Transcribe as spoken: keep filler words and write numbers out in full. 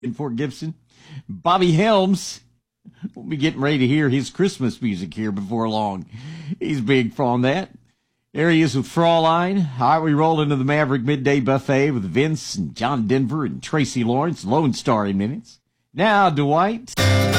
in Fort Gibson. Bobby Helms. We'll be getting ready to hear his Christmas music here before long. He's big on that. There he is with Fraulein. All right, we roll into the Maverick Midday Buffet with Vince and John Denver and Tracy Lawrence, Lone Star in minutes. Now, Dwight.